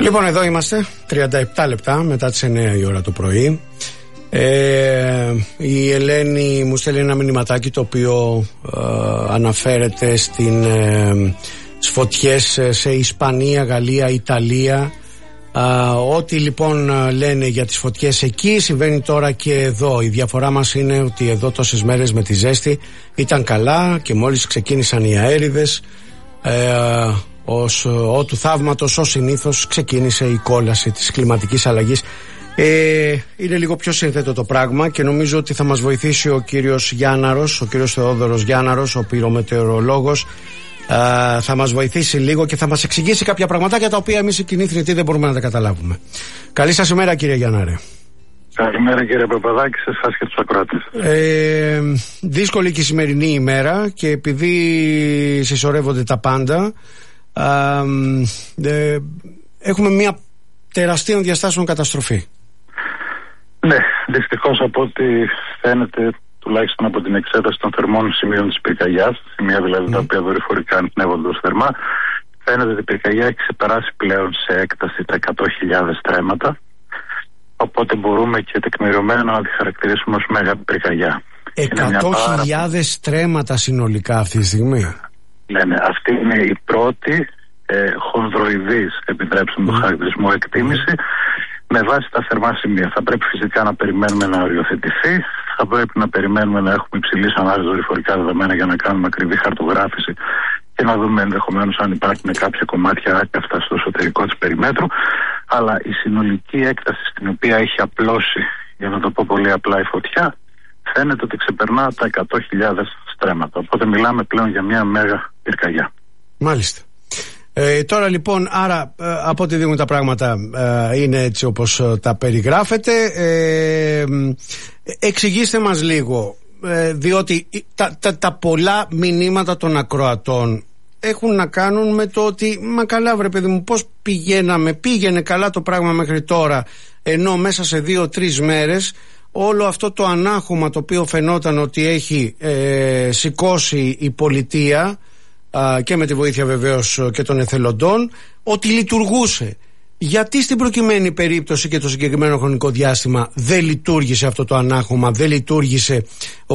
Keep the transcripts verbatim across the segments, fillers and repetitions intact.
Λοιπόν, εδώ είμαστε, τριάντα επτά λεπτά μετά τις εννιά η ώρα το πρωί. Ε, η Ελένη μου στέλνει ένα μηνυματάκι το οποίο ε, αναφέρεται στην, ε, στις φωτιές σε Ισπανία, Γαλλία, Ιταλία. Uh, ό,τι λοιπόν λένε για τις φωτιές εκεί συμβαίνει τώρα και εδώ. Η διαφορά μας είναι ότι εδώ τόσες μέρες με τη ζέστη ήταν καλά και μόλις ξεκίνησαν οι αέριδες, uh, ως ο του θαύματος, ως συνήθως ξεκίνησε η κόλαση της κλιματικής αλλαγής. Ε, είναι λίγο πιο σύνθετο το πράγμα και νομίζω ότι θα μας βοηθήσει ο κύριος Γιάνναρος, ο κύριος Θεόδωρος Γιάνναρος, ο πυρομετεωρολόγος. Uh, θα μας βοηθήσει λίγο και θα μας εξηγήσει κάποια πραγματάκια τα οποία εμείς οι κοινοί θνητοί δεν μπορούμε να τα καταλάβουμε. Καλή σας ημέρα, κύριε Γιάνναρε. Καλημέρα, κύριε Παπαδάκη, σε εσάς και τους ακροατές. Ε, δύσκολη και η σημερινή ημέρα και επειδή συσσωρεύονται τα πάντα, uh, ε, έχουμε μια τεραστίων διαστάσεων καταστροφή. Ναι, δυστυχώς από ό,τι φαίνεται, τουλάχιστον από την εξέταση των θερμών σημείων της πυρκαγιάς, σημεία δηλαδή mm. τα οποία δορυφορικά ανοιχνεύονται ως θερμά, φαίνεται ότι η πυρκαγιά έχει ξεπεράσει πλέον σε έκταση τα εκατό χιλιάδες στρέμματα. Οπότε μπορούμε και τεκμηριωμένα να τη χαρακτηρίσουμε ως μέγα πυρκαγιά. εκατό χιλιάδες πάρα... στρέμματα συνολικά αυτή τη στιγμή. Ναι, ναι, αυτή είναι η πρώτη ε, χονδροειδής, επιτρέψτε μου mm. το χαρακτηρισμό, εκτίμηση με βάση τα θερμά σημεία. Θα πρέπει φυσικά να περιμένουμε να οριοθετηθεί, θα πρέπει να περιμένουμε να έχουμε υψηλής ανάλυσης δορυφορικά δεδομένα για να κάνουμε ακριβή χαρτογράφηση και να δούμε ενδεχομένως αν υπάρχουν κάποια κομμάτια άκαυτα στο εσωτερικό της περιμέτρου. Αλλά η συνολική έκταση στην οποία έχει απλώσει, για να το πω πολύ απλά, η φωτιά, φαίνεται ότι ξεπερνά τα εκατό χιλιάδες στρέμματα. Οπότε μιλάμε πλέον για μια μέγα πυρκαγιά. Μάλιστα. Ε, τώρα λοιπόν, άρα ε, από ό,τι δείχνουν τα πράγματα ε, είναι έτσι όπως ε, τα περιγράφετε. ε, Εξηγήστε μας λίγο, ε, διότι τα, τα, τα πολλά μηνύματα των ακροατών έχουν να κάνουν με το ότι μα καλά βρε παιδί μου, πώς πηγαίναμε, πήγαινε καλά το πράγμα μέχρι τώρα, ενώ μέσα σε δύο-τρεις μέρες όλο αυτό το ανάχωμα το οποίο φαινόταν ότι έχει ε, σηκώσει η πολιτεία και με τη βοήθεια βεβαίως και των εθελοντών, ότι λειτουργούσε. Γιατί στην προκειμένη περίπτωση και το συγκεκριμένο χρονικό διάστημα δεν λειτουργήσε αυτό το ανάχωμα, δεν λειτουργήσε ο,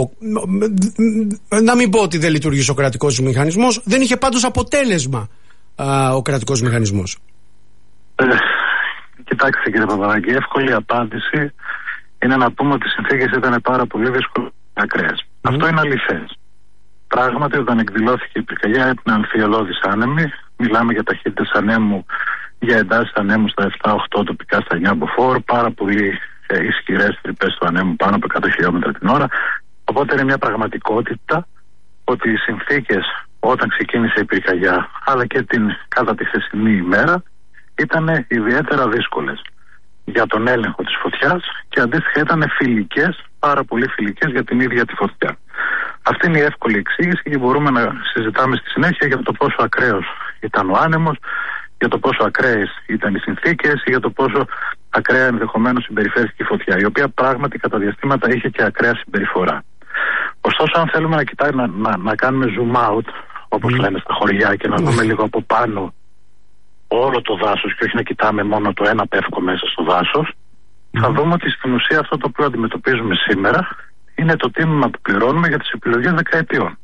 να μην πω ότι δεν λειτουργήσε ο κρατικός μηχανισμός, δεν είχε πάντως αποτέλεσμα α, ο κρατικός μηχανισμός. Ε, κοιτάξτε κύριε Παπαδάκη, εύκολη απάντηση είναι να πούμε ότι οι συνθήκες ήταν πάρα πολύ δύσκολες και ακραίες. Mm. Αυτό είναι αληθές. Πράγματι, όταν εκδηλώθηκε η πυρκαγιά, έπαιρνε αμφιολώδης άνεμοι. Μιλάμε για ταχύτητες ανέμου, για εντάσεις ανέμου στα επτά οχτώ, τοπικά στα εννιά μποφόρ, πάρα πολύ ε, ισχυρές τρυπές του ανέμου, πάνω από εκατό χιλιόμετρα την ώρα. Οπότε είναι μια πραγματικότητα ότι οι συνθήκες όταν ξεκίνησε η πυρκαγιά, αλλά και την κατά τη χθεσινή ημέρα, ήταν ιδιαίτερα δύσκολες για τον έλεγχο της φωτιάς και αντίστοιχα ήταν φιλικές, πάρα πολύ φιλικές για την ίδια τη φωτιά. Αυτή είναι η εύκολη εξήγηση και μπορούμε να συζητάμε στη συνέχεια για το πόσο ακραίος ήταν ο άνεμος, για το πόσο ακραίες ήταν οι συνθήκες ή για το πόσο ακραία ενδεχομένως συμπεριφέρθηκε η φωτιά, η οποία πράγματι κατά διαστήματα είχε και ακραία συμπεριφορά. Ωστόσο, αν θέλουμε να κοιτάμε, να, να, να κάνουμε zoom out, όπως mm. λένε στα χωριά, και να δούμε λίγο από πάνω όλο το δάσος και όχι να κοιτάμε μόνο το ένα πεύκο μέσα στο δάσος, mm. θα δούμε ότι στην ουσία αυτό το οποίο αντιμετωπίζουμε σήμερα είναι το τίμημα που πληρώνουμε για τις επιλογές δεκαετιών.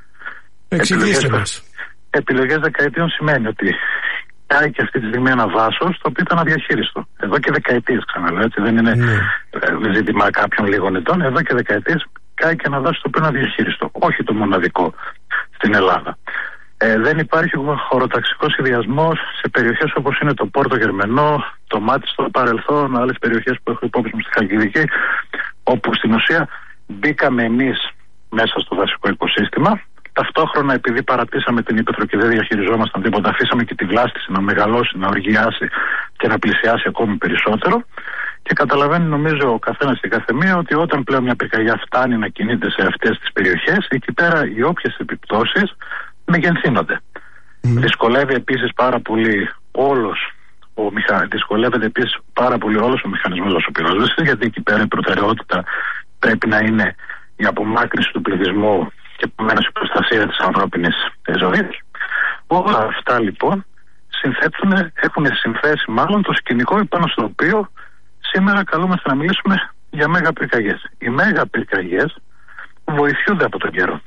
Εξηγήστε μας. Επιλογές δεκαετιών σημαίνει ότι κάει και αυτή τη στιγμή ένα δάσος το οποίο ήταν αδιαχείριστο. Εδώ και δεκαετίες, ξαναλέω, έτσι δεν είναι mm. ζήτημα κάποιων λίγων ετών. Εδώ και δεκαετίες κάει και ένα δάσος το οποίο είναι αδιαχείριστο. Όχι το μοναδικό στην Ελλάδα. Ε, δεν υπάρχει χωροταξικός σχεδιασμός σε περιοχές όπως είναι το Πόρτο Γερμενό, το Μάτι στο παρελθόν, άλλες περιοχές που έχω υπόψη μου στη Χαλκιδική, όπου στην ουσία μπήκαμε εμείς μέσα στο δασικό οικοσύστημα. Ταυτόχρονα, επειδή παρατήσαμε την ύπαιθρο και δεν διαχειριζόμασταν τίποτα, αφήσαμε και τη βλάστηση να μεγαλώσει, να οργιάσει και να πλησιάσει ακόμη περισσότερο. Και καταλαβαίνει, νομίζω, ο καθένας και η καθεμία ότι όταν πλέον μια πυρκαγιά φτάνει να κινείται σε αυτές τις περιοχές, εκεί πέρα οι όποιες επιπτώσεις μεγενθύνονται. Mm. Δυσκολεύει επίσης πάρα πολύ όλος ο μηχα... Δυσκολεύεται επίσης πάρα πολύ όλος ο μηχανισμός δασοπυρόσβεσης, γιατί εκεί πέρα η προτεραιότητα πρέπει να είναι η απομάκρυνση του πληθυσμού και επομένως η προστασία της ανθρώπινης ζωής. Όλα αυτά λοιπόν συνθέτουν, έχουν συνθέσει μάλλον το σκηνικό επάνω στο οποίο σήμερα καλούμαστε να μιλήσουμε για μέγα πυρκαγιές. Οι μέγα πυρκαγιές βοηθούνται από τον καιρό.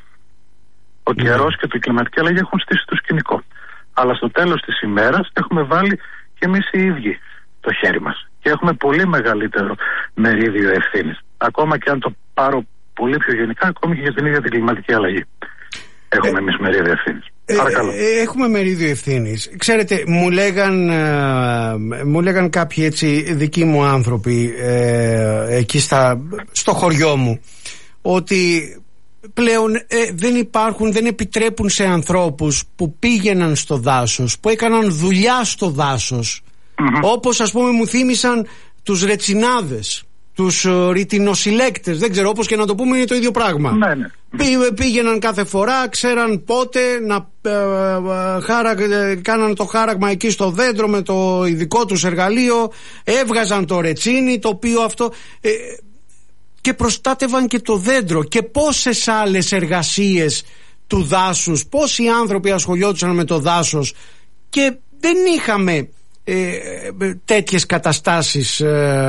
Ο mm. καιρός και η κλιματική αλλαγή έχουν στήσει το σκηνικό. Αλλά στο τέλος της ημέρας έχουμε βάλει και εμείς οι ίδιοι το χέρι μας. Και έχουμε πολύ μεγαλύτερο μερίδιο ευθύνης. Ακόμα και αν το πάρω πολύ πιο γενικά, ακόμη και για την ίδια την κλιματική αλλαγή. Έχουμε ε, εμείς μερίδιο ευθύνης. Ε, ε, έχουμε μερίδιο ευθύνης. Ξέρετε, μου λέγαν, ε, μου λέγαν κάποιοι έτσι δικοί μου άνθρωποι ε, εκεί στα, στο χωριό μου ότι πλέον ε, δεν υπάρχουν, δεν επιτρέπουν σε ανθρώπους που πήγαιναν στο δάσος, που έκαναν δουλειά στο δάσος, mm-hmm. όπως ας πούμε μου θύμισαν τους ρετσινάδες, τους uh, ρητινοσυλλέκτες, δεν ξέρω, όπως και να το πούμε είναι το ίδιο πράγμα. Ναι, ναι. Πή, πήγαιναν κάθε φορά, ξέραν πότε να ε, ε, χάρα, ε, κάναν το χάραγμα εκεί στο δέντρο με το ειδικό τους εργαλείο, έβγαζαν το ρετσίνι, το οποίο αυτό ε, και προστάτευαν και το δέντρο. Και πόσες άλλες εργασίες του δάσους, πόσοι άνθρωποι ασχολιόντουσαν με το δάσος και δεν είχαμε Ε, τέτοιες καταστάσεις,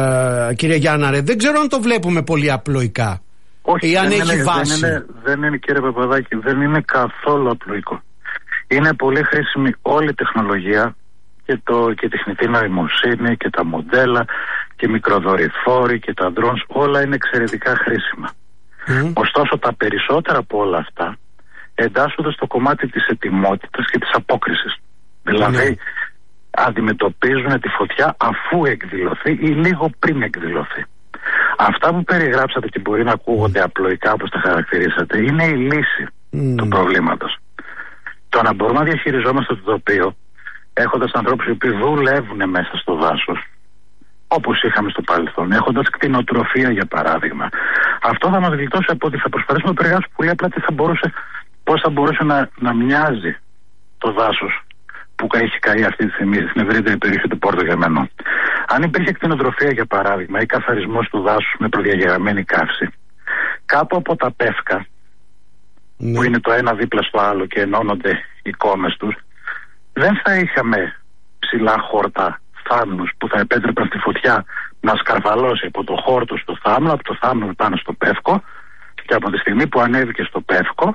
ε, κύριε Γιάνναρε. Δεν ξέρω αν το βλέπουμε πολύ απλοϊκά. Όχι, ή αν δεν, έχει είναι, βάση. δεν, είναι, δεν είναι, κύριε Παπαδάκη, δεν είναι καθόλου απλοϊκό. Είναι πολύ χρήσιμη όλη η τεχνολογία και, το, και η τεχνητή νοημοσύνη και τα μοντέλα και οι μικροδορυφόροι και τα drones, όλα είναι εξαιρετικά χρήσιμα. Mm. Ωστόσο τα περισσότερα από όλα αυτά εντάσσονται στο κομμάτι της ετοιμότητας και της απόκρισης. Δηλαδή mm. αντιμετωπίζουν τη φωτιά αφού εκδηλωθεί ή λίγο πριν εκδηλωθεί. Αυτά που περιγράψατε και μπορεί να ακούγονται απλοϊκά όπως τα χαρακτηρίσατε είναι η λύση mm. του προβλήματος. Το να μπορούμε να διαχειριζόμαστε το τοπίο έχοντας ανθρώπους οι οποίοι δουλεύουν μέσα στο δάσος όπως είχαμε στο παρελθόν, έχοντας κτηνοτροφία για παράδειγμα, αυτό θα μας γλιτώσει από ότι θα προσπαθήσουμε να περιγράψουμε πολύ απλά τι θα μπορούσε, πώς θα μπορούσε να, να μοιάζει το δάσος που έχει καεί αυτή τη στιγμή στην ευρύτερη περιοχή του Πόρτο Γερμανού. Αν υπήρχε κτηνοτροφία για παράδειγμα ή καθαρισμός του δάσους με προδιαγεγραμμένη καύση, κάτω από τα πεύκα ναι. που είναι το ένα δίπλα στο άλλο και ενώνονται οι κόμες τους, δεν θα είχαμε ψηλά χόρτα θάμνους που θα επέτρεπαν στη φωτιά να σκαρφαλώσει από το χόρτο στο θάμνο, από το θάμνο πάνω στο πεύκο, και από τη στιγμή που ανέβηκε στο πεύκο,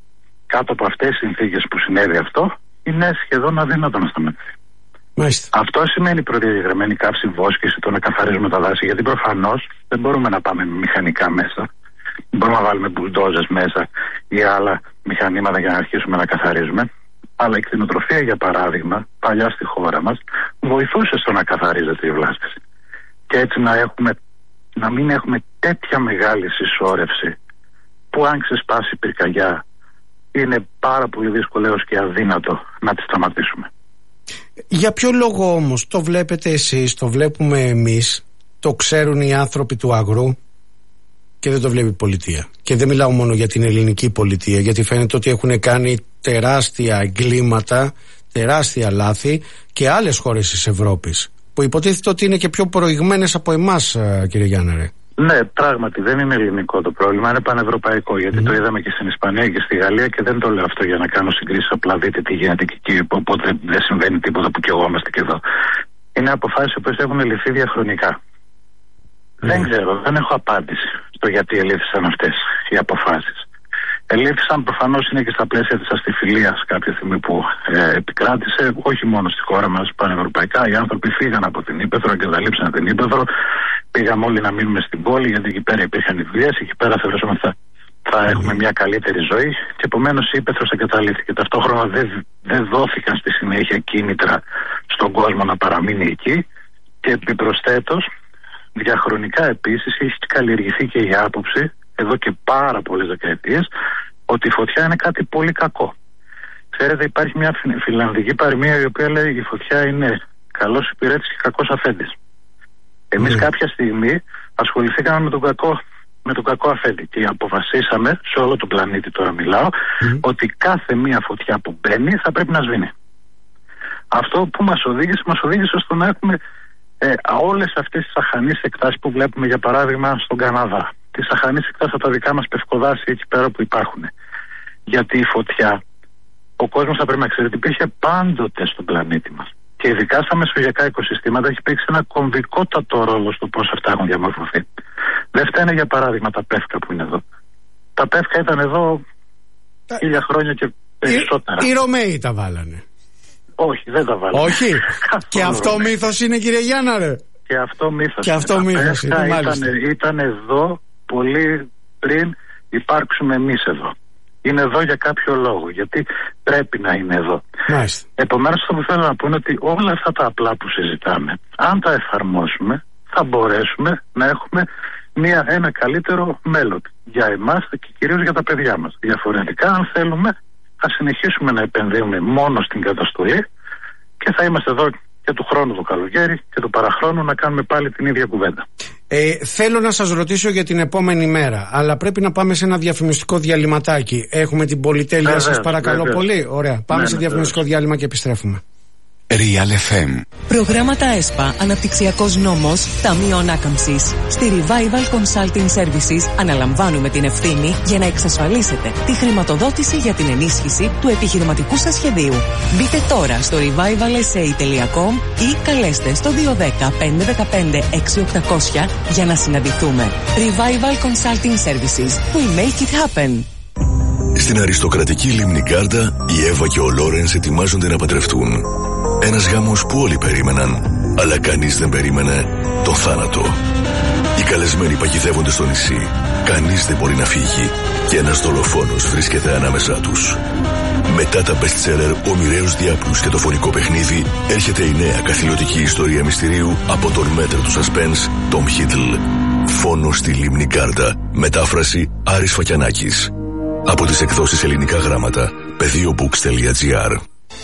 κάτω από αυτές τις συνθήκες που συνέβη αυτό, είναι σχεδόν αδύνατο να σταματήσει. Μάλιστα. Αυτό σημαίνει προδιαγεγραμμένη καύση, βόσκηση, το να καθαρίζουμε τα δάση, γιατί προφανώς δεν μπορούμε να πάμε με μηχανικά μέσα. Δεν μπορούμε να βάλουμε μπουλντόζες μέσα ή άλλα μηχανήματα για να αρχίσουμε να καθαρίζουμε. Αλλά η κτηνοτροφία, για παράδειγμα, παλιά στη χώρα μας, βοηθούσε στο να καθαρίζεται η βλάστηση. Και έτσι να, έχουμε, να μην έχουμε τέτοια μεγάλη συσσόρευση που αν ξεσπάσει η πυρκαγιά είναι πάρα πολύ δύσκολο έως και αδύνατο να τη σταματήσουμε. Για ποιο λόγο όμως το βλέπετε εσείς, το βλέπουμε εμείς, το ξέρουν οι άνθρωποι του αγρού και δεν το βλέπει η πολιτεία? Και δεν μιλάω μόνο για την ελληνική πολιτεία, γιατί φαίνεται ότι έχουν κάνει τεράστια εγκλήματα, τεράστια λάθη και άλλες χώρες της Ευρώπης, που υποτίθεται ότι είναι και πιο προηγμένες από εμάς, κύριε Γιάνναρε. Ναι, πράγματι δεν είναι ελληνικό το πρόβλημα, είναι πανευρωπαϊκό, γιατί mm. το είδαμε και στην Ισπανία και στη Γαλλία, και δεν το λέω αυτό για να κάνω συγκρίσεις, απλά δείτε τι γίνεται και εκεί, οπότε δεν συμβαίνει τίποτα που κι εγώ είμαστε και εδώ. Είναι αποφάσεις που έχουν ληφθεί διαχρονικά. Mm. Δεν ξέρω, δεν έχω απάντηση στο γιατί ελήφθησαν αυτές οι αποφάσεις. Ελήφθησαν προφανώς είναι και στα πλαίσια της αστιφιλίας κάποια στιγμή που ε, επικράτησε, όχι μόνο στη χώρα μας, πανευρωπαϊκά. Οι άνθρωποι φύγαν από την Ύπαιθρο, εγκαταλείψαν την Ύπαιθρο. Πήγαμε όλοι να μείνουμε στην πόλη, γιατί εκεί πέρα υπήρχαν οι δουλειές, εκεί πέρα θεωρούσαμε ότι θα, θα έχουμε μια καλύτερη ζωή. Και επομένως η Ύπαιθρος εγκαταλείφθηκε. Ταυτόχρονα δεν, δεν δόθηκαν στη συνέχεια κίνητρα στον κόσμο να παραμείνει εκεί. Και επιπροσθέτως, διαχρονικά επίσης, έχει καλλιεργηθεί και η άποψη, εδώ και πάρα πολλές δεκαετίες, ότι η φωτιά είναι κάτι πολύ κακό. Ξέρετε, υπάρχει μια φιλανδική παροιμία η οποία λέει η φωτιά είναι καλός υπηρέτης και κακός αφέντης. Εμείς mm. κάποια στιγμή ασχοληθήκαμε με τον κακό, με τον κακό αφέντη και αποφασίσαμε, σε όλο τον πλανήτη τώρα μιλάω, mm. ότι κάθε μία φωτιά που μπαίνει θα πρέπει να σβήνει. Αυτό που μας οδήγησε, μας οδήγησε στο να έχουμε ε, όλες αυτές τις αχανείς εκτάσεις που βλέπουμε, για παράδειγμα στον Καναδά. Τις αχανείς εκτάσεις από τα δικά μας πευκοδάσια εκεί πέρα που υπάρχουν. Γιατί η φωτιά, ο κόσμος θα πρέπει να ξέρει ότι υπήρχε πάντοτε στον πλανήτη μας. Και ειδικά στα μεσογειακά οικοσυστήματα έχει παίξει ένα κομβικότατο ρόλο στο πώς αυτά έχουν διαμορφωθεί. Δεν φταίνε για παράδειγμα τα πεύκα που είναι εδώ. Τα πεύκα ήταν εδώ τα... χίλια χρόνια και περισσότερα. Οι, οι Ρωμαίοι τα βάλανε. Όχι, δεν τα βάλανε. Όχι. Και αυτό μύθος είναι, κύριε Γιάννα, ρε. Και αυτό μύθος. Και αυτό μύθος είναι. Ήταν, ήταν εδώ πολύ πριν υπάρξουμε εμείς εδώ. Είναι εδώ για κάποιο λόγο, γιατί πρέπει να είναι εδώ. Μάλιστα. Επομένως, αυτό που θέλω να πω είναι ότι όλα αυτά τα απλά που συζητάμε, αν τα εφαρμόσουμε, θα μπορέσουμε να έχουμε μια, ένα καλύτερο μέλλον για εμάς και κυρίως για τα παιδιά μας. Διαφορετικά, αν θέλουμε, θα συνεχίσουμε να επενδύουμε μόνο στην καταστολή και θα είμαστε εδώ και του χρόνου το καλοκαίρι και του παραχρόνου να κάνουμε πάλι την ίδια κουβέντα. Ε, θέλω να σας ρωτήσω για την επόμενη μέρα, αλλά πρέπει να πάμε σε ένα διαφημιστικό διαλυματάκι. Έχουμε την πολυτέλεια, βέβαια, σας παρακαλώ βέβαια. πολύ. Ωραία, πάμε ναι, σε διαφημιστικό βέβαια. διάλειμμα και επιστρέφουμε. Real εφ εμ. Προγράμματα ΕΣΠΑ, Αναπτυξιακός Νόμος, Ταμείο Ανάκαμψης. Στη Revival Consulting Services αναλαμβάνουμε την ευθύνη για να εξασφαλίσετε τη χρηματοδότηση για την ενίσχυση του επιχειρηματικού σας σχεδίου. Μπείτε τώρα στο revival s a τελεία com ή καλέστε στο δύο ένα μηδέν πέντε ένα πέντε έξι οκτακόσια για να συναντηθούμε. Revival Consulting Services. We make it happen. Στην αριστοκρατική Λίμνη Γκάρντα, η Εύα και ο Λόρενς ετοιμάζονται να παντρευτούν. Ένας γάμος που όλοι περίμεναν, αλλά κανείς δεν περίμενε τον θάνατο. Οι καλεσμένοι παγιδεύονται στο νησί. Κανείς δεν μπορεί να φύγει και ένας δολοφόνος βρίσκεται ανάμεσά τους. Μετά τα best-seller «Ο μοιραίος διάπλους» και το φωνικό παιχνίδι, έρχεται η νέα καθηλωτική ιστορία μυστηρίου από τον μέτρο του suspense Tom Hiddle. Φόνος στη Λίμνη Γκάρντα. Μετάφραση Άρης Φακιανάκης. Από τις εκδόσεις Ελληνικά Γράμματα, πεδίobooks τελεία gr.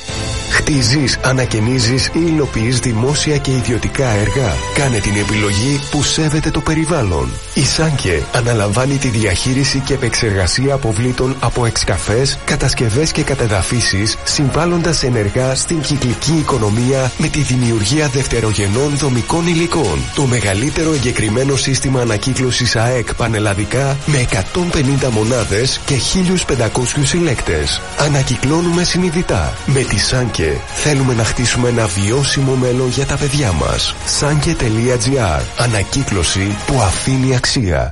Χτίζεις, ανακαινίζεις ή υλοποιείς δημόσια και ιδιωτικά έργα. Κάνε την επιλογή που σέβεται το περιβάλλον. Η Σάνκε αναλαμβάνει τη διαχείριση και επεξεργασία αποβλήτων από εξκαφές, κατασκευές και κατεδαφίσεις, συμβάλλοντας ενεργά στην κυκλική οικονομία με τη δημιουργία δευτερογενών δομικών υλικών. Το μεγαλύτερο εγκεκριμένο σύστημα ανακύκλωσης ΑΕΚ πανελλαδικά με εκατόν πενήντα μονάδες και χίλιους πεντακόσιους συλλέκτες. Ανακυκλώνουμε συνειδητά. Με τη Σάνκε θέλουμε να χτίσουμε ένα βιώσιμο μέλλον για τα παιδιά μας. Σάνκε τελεία gr. Ανακύκλωση που αφήνει αξία.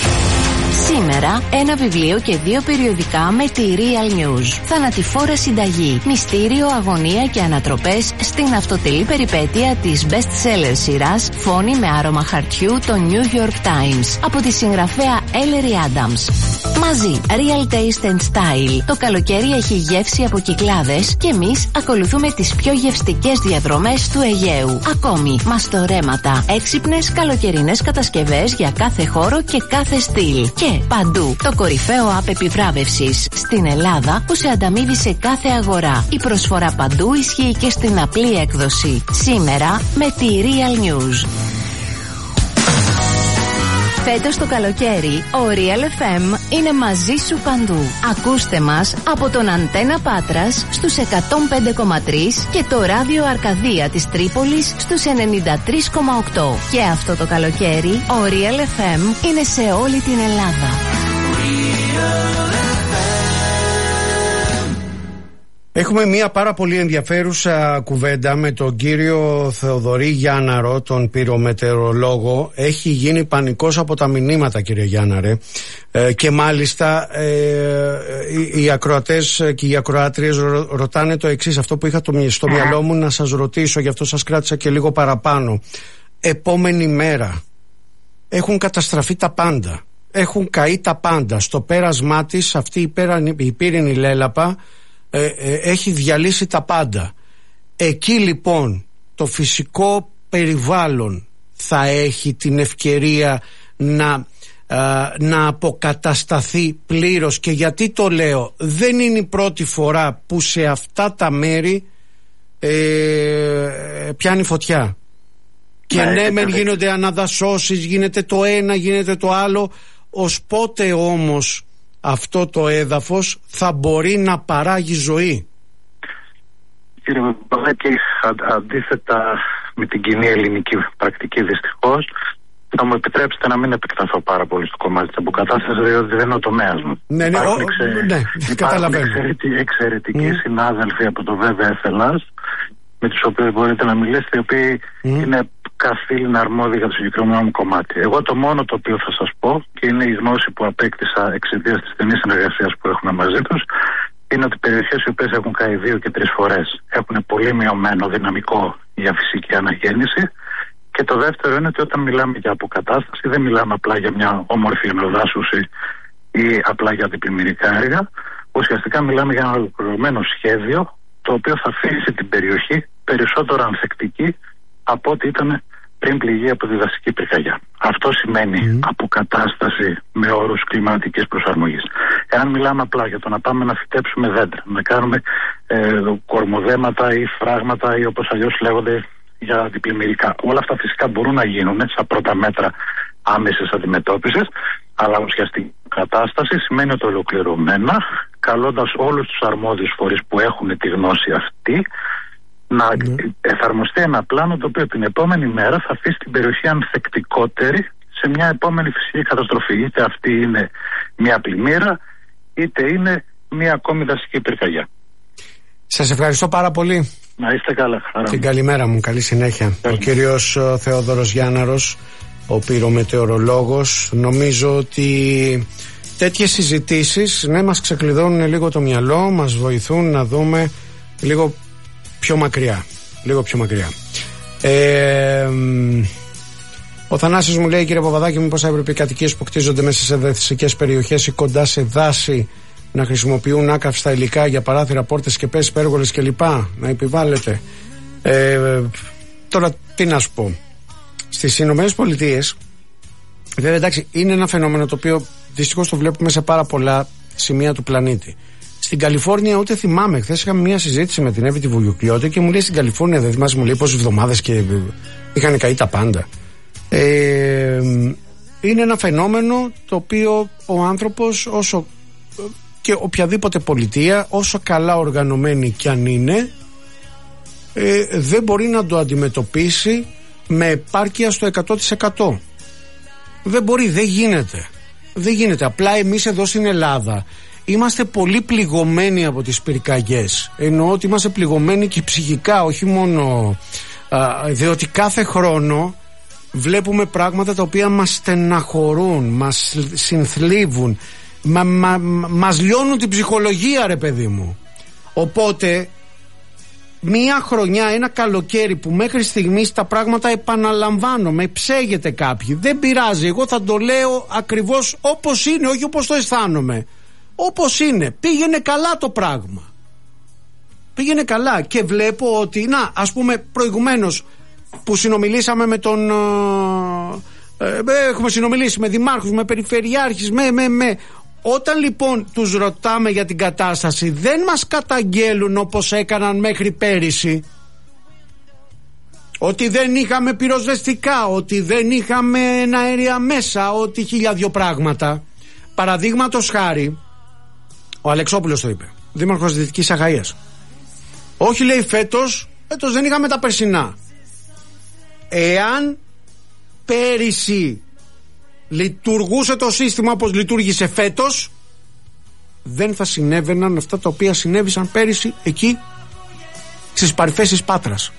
Σήμερα ένα βιβλίο και δύο περιοδικά με τη Real News. Θανατηφόρα συνταγή, μυστήριο, αγωνία και ανατροπές στην αυτοτελή περιπέτεια της best-seller σειράς Φόνη με άρωμα χαρτιού το New York Times από τη συγγραφέα Ellery Adams. Μαζί, Real Taste and Style. Το καλοκαίρι έχει γεύση από κυκλάδες και εμείς ακολουθούμε τις πιο γευστικές διαδρομές του Αιγαίου. Ακόμη, μαστορέματα, έξυπνες καλοκαιρινές κατασκευές για κάθε χώρο και κάθε στυλ. Και παντού, το κορυφαίο app επιβράβευσης στην Ελλάδα που σε ανταμείβει σε κάθε αγορά. Η προσφορά παντού ισχύει και στην απλή έκδοση. Σήμερα με τη Real News. Φέτος το καλοκαίρι, ο Real εφ εμ είναι μαζί σου παντού. Ακούστε μας από τον Αντένα Πάτρας στους εκατόν πέντε κόμμα τρία και το ράδιο Αρκαδία της Τρίπολης στους ενενήντα τρία κόμμα οκτώ. Και αυτό το καλοκαίρι, ο Real εφ εμ είναι σε όλη την Ελλάδα. Έχουμε μια πάρα πολύ ενδιαφέρουσα κουβέντα με τον κύριο Θεοδωρή Γιάνναρο, τον πυρομετεωρολόγο. Έχει γίνει πανικός από τα μηνύματα, κύριε Γιάνναρε, ε, και μάλιστα ε, οι, οι ακροατές και οι ακροάτριες ρω, ρωτάνε το εξής, αυτό που είχα το, στο μυαλό μου να σας ρωτήσω, γι' αυτό σας κράτησα και λίγο παραπάνω. Επόμενη μέρα έχουν καταστραφεί τα πάντα, έχουν καεί τα πάντα. Στο πέρασμά της αυτή η, πέρα, η πύρινη λέλαπα Ε, ε, έχει διαλύσει τα πάντα. Εκεί λοιπόν το φυσικό περιβάλλον θα έχει την ευκαιρία να, ε, να αποκατασταθεί πλήρως. Και γιατί το λέω, δεν είναι η πρώτη φορά που σε αυτά τα μέρη ε, πιάνει φωτιά. Και ναι, μεν γίνονται αναδασώσεις, γίνεται το ένα, γίνεται το άλλο. Ως πότε όμως αυτό το έδαφος θα μπορεί να παράγει ζωή? Κύριε Παπαδάκη, αντίθετα με την κοινή ελληνική πρακτική, δυστυχώς, θα μου επιτρέψετε να μην επεκταθώ πάρα πολύ στο κομμάτι της αποκατάστασης, διότι δεν είναι ο τομέας μου. Ναι, ναι, ο, εξε... ναι, καταλαβαίνω. Εξαιρετικοί, εξαιρετικοί mm. συνάδελφοι από το β β εφ Ελλάς με τους οποίους μπορείτε να μιλήσετε, οι οποίοι mm. είναι καθήλυνα αρμόδιοι για το συγκεκριμένο μου κομμάτι. Εγώ το μόνο το οποίο θα σας πω, και είναι η γνώση που απέκτησα εξαιτίας της στενής συνεργασίας που έχουμε μαζί τους, είναι ότι οι περιοχές οι οποίες έχουν καεί δύο και τρεις φορές έχουν πολύ μειωμένο δυναμικό για φυσική αναγέννηση. Και το δεύτερο είναι ότι όταν μιλάμε για αποκατάσταση, δεν μιλάμε απλά για μια όμορφη ενοδάσωση ή απλά για αντιπλημμυρικά έργα. Ουσιαστικά μιλάμε για ένα ολοκληρωμένο σχέδιο, το οποίο θα αφήσει την περιοχή περισσότερο ανθεκτική από ό,τι ήταν πριν πληγεί από τη δασική πυρκαγιά. Αυτό σημαίνει mm. αποκατάσταση με όρους κλιματικής προσαρμογής. Εάν μιλάμε απλά για το να πάμε να φυτέψουμε δέντρα, να κάνουμε ε, κορμοδέματα ή φράγματα ή όπως αλλιώς λέγονται για αντιπλημμυρικά, όλα αυτά φυσικά μπορούν να γίνουν σαν πρώτα μέτρα άμεσης αντιμετώπισης, αλλά ουσιαστική κατάσταση σημαίνει ότι ολοκληρωμένα, καλώντας όλους τους αρμόδιους φορείς που έχουν τη γνώση αυτή, να mm. εφαρμοστεί ένα πλάνο το οποίο την επόμενη μέρα θα αφήσει την περιοχή ανθεκτικότερη σε μια επόμενη φυσική καταστροφή. Είτε αυτή είναι μια πλημμύρα, είτε είναι μια ακόμη δασική πυρκαγιά. Σας ευχαριστώ πάρα πολύ. Να είστε καλά. Χαρά. Την καλημέρα μου, καλή συνέχεια. Καλή. Ο κύριος Θεόδωρος Γιάνναρος, ο πυρομετεωρολόγος. Νομίζω ότι τέτοιες συζητήσεις, ναι, μας ξεκλειδώνουν λίγο το μυαλό, μας βοηθούν να δούμε λίγο πιο μακριά. Λίγο πιο μακριά. Ε, ο Θανάσης μου λέει, κύριε Παπαδάκη, μήπως θα έπρεπε οι κατοικίες που κτίζονται μέσα σε δασικές περιοχές ή κοντά σε δάση να χρησιμοποιούν άκαυστα υλικά για παράθυρα, πόρτες, σκεπές, πέργολες κλπ. Να επιβάλλεται. Ε, τώρα τι να σου πω. Στις Ηνωμένες Πολιτείες, βέβαια εντάξει, είναι ένα φαινόμενο το οποίο δυστυχώς το βλέπουμε σε πάρα πολλά σημεία του πλανήτη. Στην Καλιφόρνια, ούτε θυμάμαι, χθες είχαμε μια συζήτηση με την Εύη τη Βουγιουκλιώτη και μου λέει στην Καλιφόρνια, δεν θυμάσαι, μου λέει πόσες εβδομάδες και είχαν καεί τα πάντα. Ε, είναι ένα φαινόμενο το οποίο ο άνθρωπος, όσο και οποιαδήποτε πολιτεία, όσο καλά οργανωμένη κι αν είναι, ε, δεν μπορεί να το αντιμετωπίσει με επάρκεια στο εκατό τοις εκατό. Δεν μπορεί, δεν γίνεται. Δεν γίνεται. Απλά εμείς εδώ στην Ελλάδα είμαστε πολύ πληγωμένοι από τις πυρκαγιές. Εννοώ ότι είμαστε πληγωμένοι και ψυχικά, όχι μόνο α, διότι κάθε χρόνο βλέπουμε πράγματα τα οποία μας στεναχωρούν, μας συνθλίβουν, μα, μα, μας λιώνουν την ψυχολογία, ρε παιδί μου. Οπότε μία χρονιά, ένα καλοκαίρι που μέχρι στιγμής τα πράγματα, επαναλαμβάνω, με ψέγεται κάποιοι, δεν πειράζει, εγώ θα το λέω ακριβώς όπως είναι, όχι όπως το αισθάνομαι, όπως είναι. Πήγαινε καλά το πράγμα, πήγαινε καλά. Και βλέπω ότι, να, ας πούμε προηγουμένως που συνομιλήσαμε με τον ε, ε, έχουμε συνομιλήσει με δημάρχους, με περιφερειάρχες, με, με, με όταν λοιπόν τους ρωτάμε για την κατάσταση, δεν μας καταγγέλουν όπως έκαναν μέχρι πέρυσι, ότι δεν είχαμε πυροσβεστικά, ότι δεν είχαμε αέρια μέσα, ότι χίλια δυο πράγματα. Παραδείγματος χάρη, ο Αλεξόπουλος το είπε, δήμαρχος Δυτικής Αχαΐας. Όχι, λέει, φέτος, φέτος δεν είχαμε τα περσινά. Εάν πέρυσι λειτουργούσε το σύστημα όπως λειτουργήσε φέτος, δεν θα συνέβαιναν αυτά τα οποία συνέβησαν πέρυσι εκεί στις παρυφές της Πάτρας.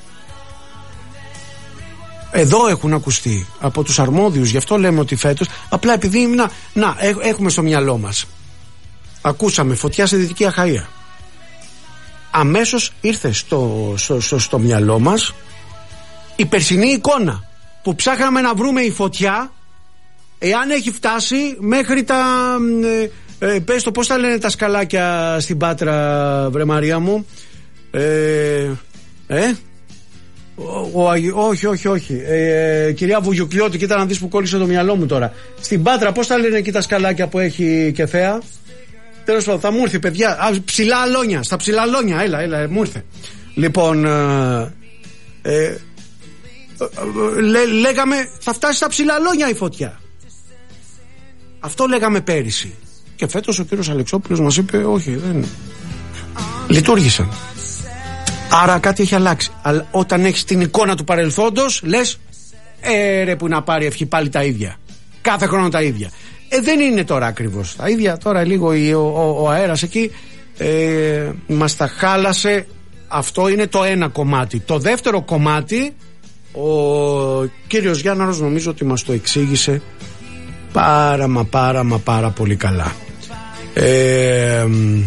Εδώ έχουν ακουστεί από τους αρμόδιους, γι' αυτό λέμε ότι φέτος, απλά επειδή να, να έχουμε στο μυαλό μας, ακούσαμε φωτιά στη Δυτική Αχαΐα, αμέσως ήρθε στο, στο, στο, στο μυαλό μας η περσινή εικόνα που ψάχναμε να βρούμε η φωτιά, εάν έχει φτάσει μέχρι τα ε, ε, πες το, πώς τα λένε τα σκαλάκια στην Πάτρα, βρε Μαρία μου, ε, ε ο, ο, όχι όχι όχι ε, κυρία Βουγιουκλιώτη, κοίτα να δεις που κόλλησε το μυαλό μου τώρα. Στην Πάτρα πώς τα λένε εκεί τα σκαλάκια που έχει και θέα? Τέλος πάντων, θα μου έρθει, παιδιά. Α, ψηλά αλόνια, στα ψηλά αλόνια, έλα, έλα, μου ήρθε. Λοιπόν, ε, ε, λέ, λέγαμε θα φτάσει στα ψηλά αλόνια η φωτιά. Αυτό λέγαμε πέρυσι. Και φέτος ο κύριος Αλεξόπουλος μας είπε όχι, δεν λειτουργήσαν. Άρα κάτι έχει αλλάξει. Αλλά όταν έχεις την εικόνα του παρελθόντος, λες ε, ρε, που να πάρει ευχή πάλι τα ίδια. Κάθε χρόνο τα ίδια. Ε, δεν είναι τώρα ακριβώς τα ίδια. Τώρα λίγο ο, ο, ο αέρας εκεί ε, μας τα χάλασε αυτό είναι το ένα κομμάτι. Το δεύτερο κομμάτι, ο κύριος Γιάνναρος νομίζω ότι μας το εξήγησε πάρα μα πάρα μα πάρα πολύ καλά. ε,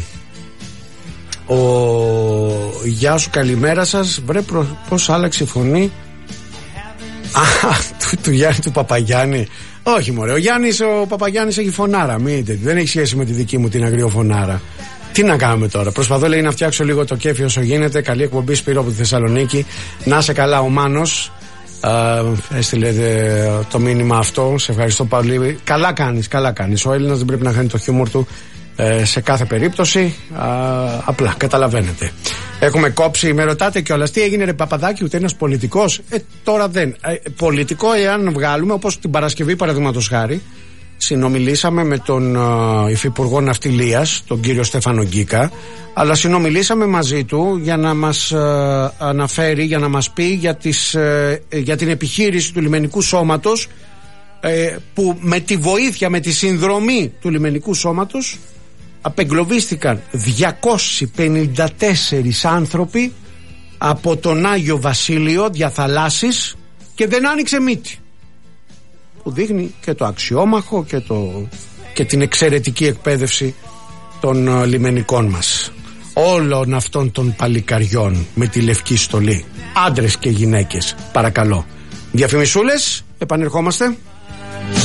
ο Γεια σου, καλημέρα σας. Βρε προ, πως άλλαξε η φωνή. Α, του, του Γιάννη του Παπαγιάννη. Όχι μωρέ, ο Γιάννης ο Παπαγιάννης έχει φωνάρα, μην, δεν έχει σχέση με τη δική μου την αγριοφωνάρα. Τι να κάνουμε τώρα, προσπαθώ λέει να φτιάξω λίγο το κέφι όσο γίνεται. Καλή εκπομπή, Σπύρο από τη Θεσσαλονίκη. Να είσαι καλά ο Μάνος, ε, έστειλε ε, το μήνυμα αυτό, σε ευχαριστώ πολύ. Καλά κάνεις, καλά κάνεις. Ο Έλληνας δεν πρέπει να χάνει το χιούμορ του ε, σε κάθε περίπτωση. Α, απλά καταλαβαίνετε. Έχουμε κόψει, με ρωτάτε κιόλας τι έγινε ρε Παπαδάκη, ούτε ένας πολιτικός. Ε, τώρα δεν. Ε, πολιτικό εάν βγάλουμε, όπως την Παρασκευή παραδείγματος χάρη, συνομιλήσαμε με τον uh, Υφυπουργό Ναυτιλίας, τον κύριο Στέφανο Γκίκα, αλλά συνομιλήσαμε μαζί του για να μας uh, αναφέρει, για να μας πει για, τις, uh, για την επιχείρηση του λιμενικού σώματος, uh, που με τη βοήθεια, με τη συνδρομή του λιμενικού σώματος απεγκλωβίστηκαν διακόσιοι πενήντα τέσσερις άνθρωποι από τον Άγιο Βασίλειο διαθαλάσσης και δεν άνοιξε μύτη, που δείχνει και το αξιόμαχο και, το, και την εξαιρετική εκπαίδευση των uh, λιμενικών μας, όλων αυτών των παλικαριών με τη λευκή στολή, άντρες και γυναίκες. Παρακαλώ, διαφημισούλες, επανερχόμαστε.